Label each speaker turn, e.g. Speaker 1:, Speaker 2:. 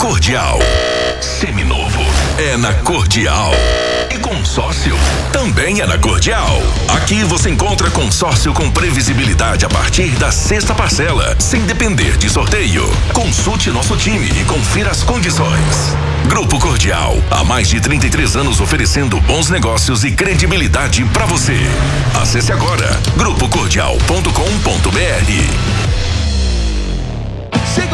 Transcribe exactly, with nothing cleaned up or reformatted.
Speaker 1: Cordial. Seminovo é na Cordial. E consórcio também é na Cordial. Aqui você encontra consórcio com previsibilidade a partir da sexta parcela, sem depender de sorteio. Consulte nosso time e confira as condições. Grupo Cordial, há mais de trinta e três anos oferecendo bons negócios e credibilidade para você. Acesse agora grupo cordial ponto com ponto br.